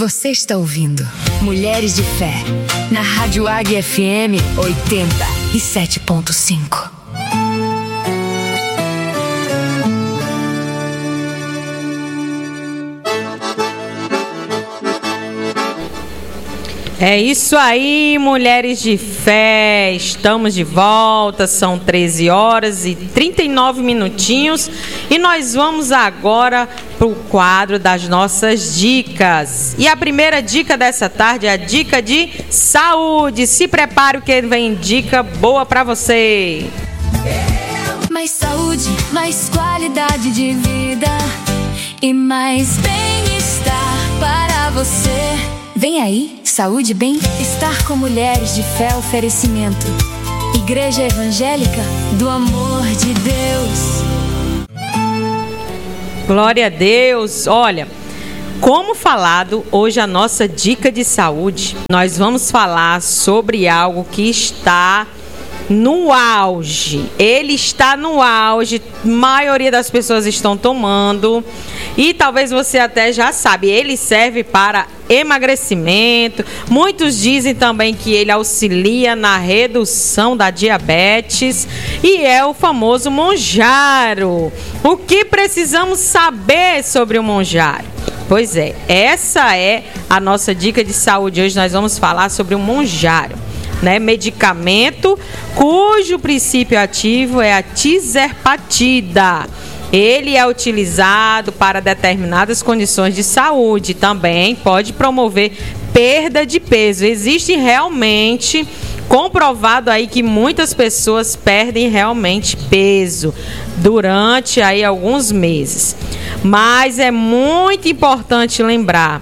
Você está ouvindo Mulheres de Fé, na Rádio Águia FM 87.5. É isso aí, mulheres de fé, estamos de volta, são 13 horas e 39 minutinhos e nós vamos agora para o quadro das nossas dicas. E a primeira dica dessa tarde é a dica de saúde. Se prepare que vem dica boa para você. Mais saúde, mais qualidade de vida e mais bem-estar para você. Vem aí, saúde e bem-estar com Mulheres de Fé, oferecimento Igreja Evangélica do Amor de Deus. Glória a Deus. Olha, como falado, hoje a nossa dica de saúde, nós vamos falar sobre algo que está no auge. Ele está no auge, a maioria das pessoas estão tomando e talvez você até já sabe, ele serve para emagrecimento. Muitos dizem também que ele auxilia na redução da diabetes e é o famoso Monjaro. O que precisamos saber sobre o Monjaro? Pois é, essa é a nossa dica de saúde. Hoje nós vamos falar sobre o Monjaro, né? Medicamento cujo princípio ativo é a tizerpatida. Ele é utilizado para determinadas condições de saúde. Também pode promover perda de peso. Existe realmente comprovado aí que muitas pessoas perdem realmente peso durante aí alguns meses. Mas é muito importante lembrar,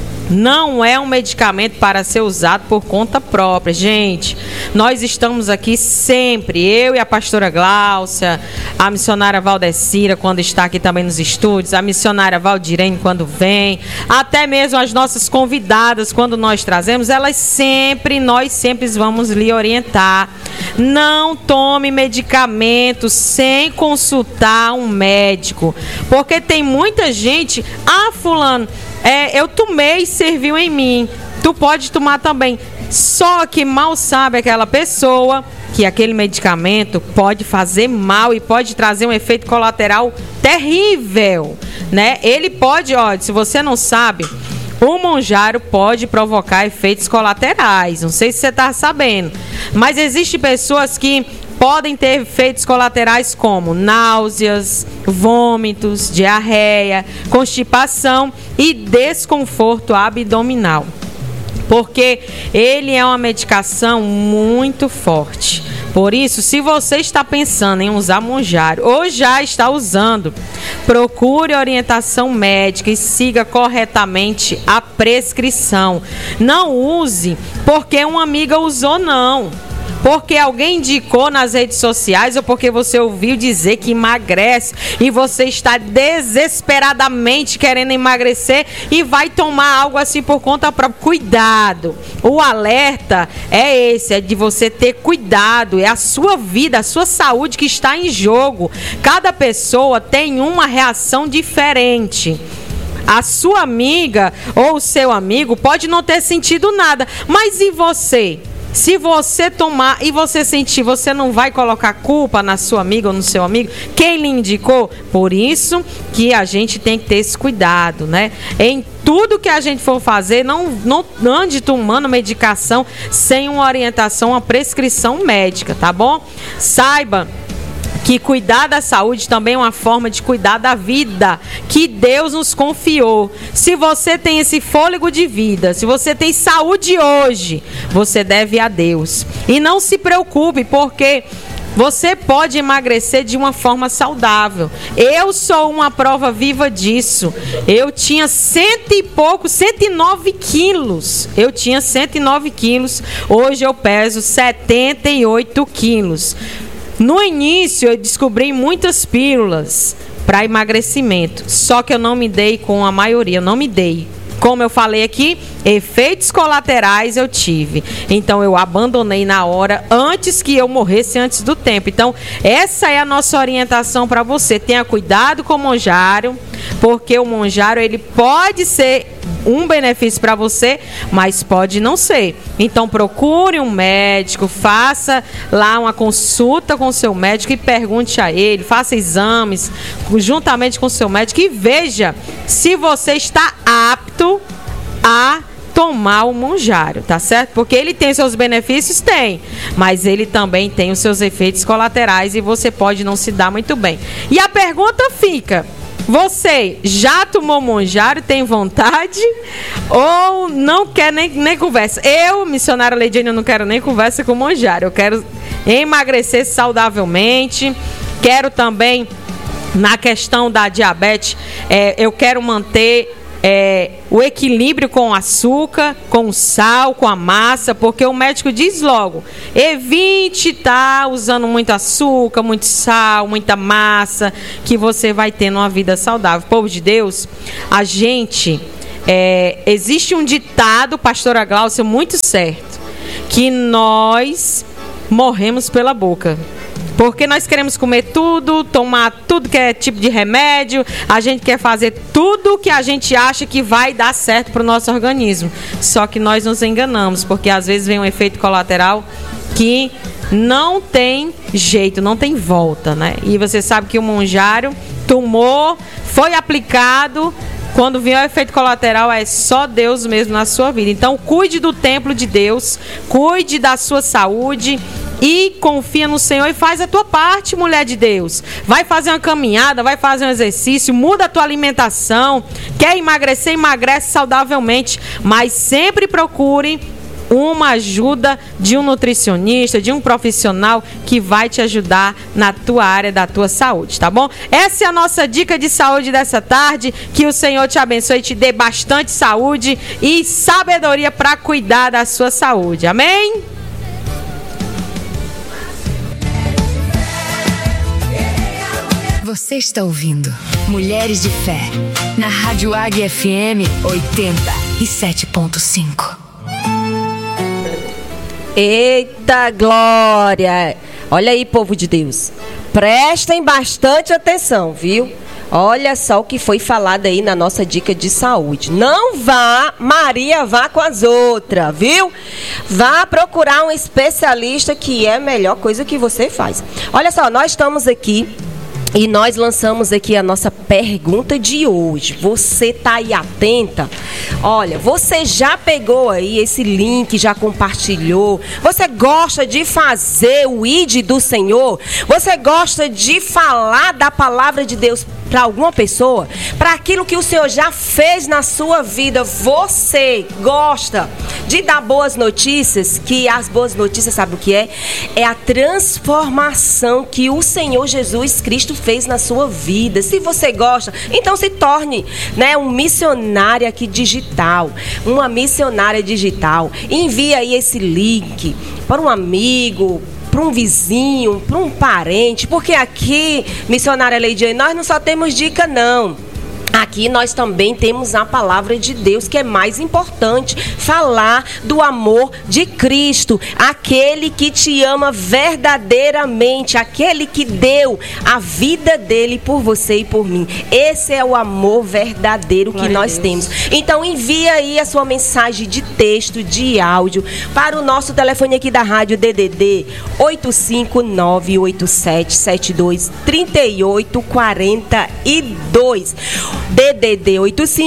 não é um medicamento para ser usado por conta própria. Gente, nós estamos aqui sempre, eu e a pastora Gláucia, a missionária Valdecira, quando está aqui também nos estúdios, a missionária Valdirene, quando vem, até mesmo as nossas convidadas, quando nós trazemos, nós sempre vamos lhe orientar. Não tome medicamento sem consultar um médico, porque tem muita gente, fulano, eu tomei e serviu em mim, tu pode tomar também. Só que mal sabe aquela pessoa que aquele medicamento pode fazer mal e pode trazer um efeito colateral terrível, né? Ele pode, se você não sabe, o Monjaro pode provocar efeitos colaterais. Não sei se você está sabendo, mas existem pessoas que podem ter efeitos colaterais como náuseas, vômitos, diarreia, constipação e desconforto abdominal. Porque ele é uma medicação muito forte. Por isso, se você está pensando em usar Monjaro ou já está usando, procure orientação médica e siga corretamente a prescrição. Não use porque uma amiga usou, não. Porque alguém indicou nas redes sociais ou porque você ouviu dizer que emagrece e você está desesperadamente querendo emagrecer e vai tomar algo assim por conta própria. Cuidado! O alerta é esse, é de você ter cuidado, é a sua vida, a sua saúde que está em jogo. Cada pessoa tem uma reação diferente. A sua amiga ou o seu amigo pode não ter sentido nada, mas e você? Se você tomar e você sentir, você não vai colocar culpa na sua amiga ou no seu amigo? Quem lhe indicou? Por isso que a gente tem que ter esse cuidado, né? Em tudo que a gente for fazer, não ande tomando medicação sem uma orientação, uma prescrição médica, tá bom? Saiba que cuidar da saúde também é uma forma de cuidar da vida que Deus nos confiou. Se você tem esse fôlego de vida, se você tem saúde hoje, você deve a Deus. E não se preocupe, porque você pode emagrecer de uma forma saudável. Eu sou uma prova viva disso. Eu tinha 109 quilos. Eu tinha 109 quilos. Hoje eu peso 78 quilos. No início eu descobri muitas pílulas para emagrecimento, só que eu não me dei com a maioria, eu não me dei. como eu falei aqui, efeitos colaterais eu tive. Então eu abandonei na hora, antes que eu morresse antes do tempo. Então essa é a nossa orientação para você. Tenha cuidado com o monjário, porque o monjário ele pode ser um benefício para você, mas pode não ser. Então procure um médico, faça lá uma consulta com o seu médico e pergunte a ele, faça exames juntamente com o seu médico e veja se você está apto a tomar o monjário, tá certo? Porque ele tem seus benefícios, tem, mas ele também tem os seus efeitos colaterais e você pode não se dar muito bem. E a pergunta fica: você já tomou monjário, tem vontade ou não quer nem conversa? Eu, missionária Leidiane, eu não quero nem conversa com monjário. Eu quero emagrecer saudavelmente, quero também, na questão da diabetes, eu quero manter o equilíbrio com o açúcar, com o sal, com a massa, porque o médico diz logo: evite estar usando muito açúcar, muito sal, muita massa, que você vai ter uma vida saudável. Povo de Deus, a gente, existe um ditado, pastora Gláucia, muito certo, que nós morremos pela boca. Porque nós queremos comer tudo, tomar tudo que é tipo de remédio, a gente quer fazer tudo que a gente acha que vai dar certo para o nosso organismo. Só que nós nos enganamos, porque às vezes vem um efeito colateral que não tem jeito, não tem volta, né? E você sabe que o monjário tomou, foi aplicado, quando vier o efeito colateral é só Deus mesmo na sua vida. Então cuide do templo de Deus, cuide da sua saúde e confia no Senhor e faz a tua parte, mulher de Deus. Vai fazer uma caminhada, vai fazer um exercício, muda a tua alimentação. Quer emagrecer, emagrece saudavelmente, mas sempre procure uma ajuda de um nutricionista, de um profissional que vai te ajudar na tua área da tua saúde, tá bom? Essa é a nossa dica de saúde dessa tarde. Que o Senhor te abençoe e te dê bastante saúde e sabedoria para cuidar da sua saúde. Amém? Você está ouvindo Mulheres de Fé, na Rádio Águia FM 87.5. Eita glória! Olha aí, povo de Deus. Prestem bastante atenção, viu? Olha só o que foi falado aí na nossa dica de saúde. Não vá, Maria, vá com as outras, viu? Vá procurar um especialista, que é a melhor coisa que você faz. Olha só, nós estamos aqui e nós lançamos aqui a nossa pergunta de hoje. Você tá aí atenta? Olha, você já pegou aí esse link, já compartilhou? Você gosta de fazer o ID do Senhor? Você gosta de falar da palavra de Deus para alguma pessoa? Para aquilo que o Senhor já fez na sua vida? Você gosta de dar boas notícias? Que as boas notícias, sabe o que é? É a transformação que o Senhor Jesus Cristo fez na sua vida. Se você gosta, então se torne, né, um missionário aqui digital, uma missionária digital. Envie aí esse link para um amigo, para um vizinho, para um parente, porque aqui, missionária Leidiane, nós não só temos dica, não. Aqui nós também temos a palavra de Deus, que é mais importante, falar do amor de Cristo, aquele que te ama verdadeiramente, aquele que deu a vida dele por você e por mim. Esse é o amor verdadeiro que nós temos. Então envia aí a sua mensagem de texto, de áudio, para o nosso telefone aqui da rádio, DDD 85987723842. DDD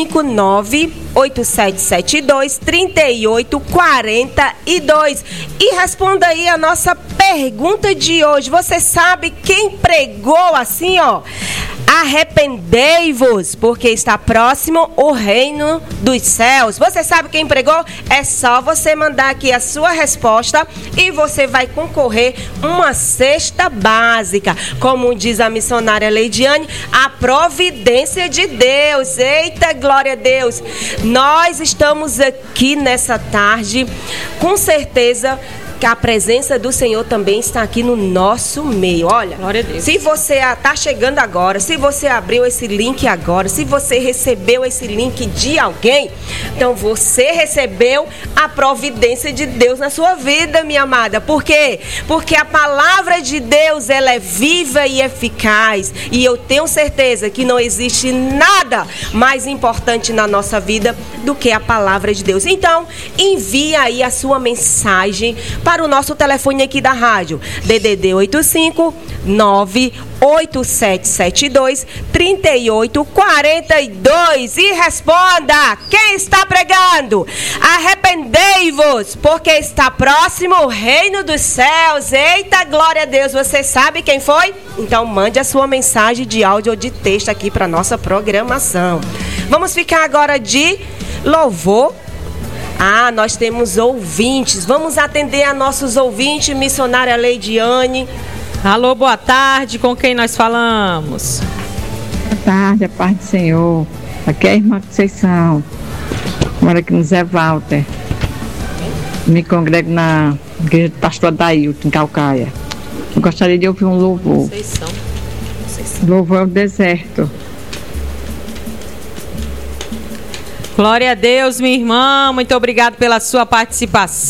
85987723842. E responda aí a nossa pergunta de hoje. Você sabe quem pregou assim, ó? Arrependei-vos, porque está próximo o reino dos céus. Você sabe quem pregou? É só você mandar aqui a sua resposta e você vai concorrer uma cesta básica. Como diz a missionária Leidiane, a providência de Deus. Eita, glória a Deus. Nós estamos aqui nessa tarde, com certeza, que a presença do Senhor também está aqui no nosso meio. Olha, glória a Deus. Se você está chegando agora, se você abriu esse link agora, se você recebeu esse link de alguém, então você recebeu a providência de Deus na sua vida, minha amada. Por quê? Porque a palavra de Deus, ela é viva e eficaz. E eu tenho certeza que não existe nada mais importante na nossa vida do que a palavra de Deus. Então, envie aí a sua mensagem para o nosso telefone aqui da rádio, DDD 85 98772 3842, e responda: quem está pregando? Arrependei-vos, porque está próximo o reino dos céus. Eita, glória a Deus. Você sabe quem foi? Então mande a sua mensagem de áudio ou de texto aqui para nossa programação. Vamos ficar agora de louvor. Nós temos ouvintes. Vamos atender a nossos ouvintes, missionária Leidiane. Alô, boa tarde. Com quem nós falamos? Boa tarde, a paz do Senhor. Aqui é a irmã Conceição. Moro aqui no Zé Walter. Me congrego na igreja do pastor Adailton, em Calcaia. Eu gostaria de ouvir um louvor. Conceição. Louvor ao deserto. Glória a Deus, minha irmã. Muito obrigado pela sua participação.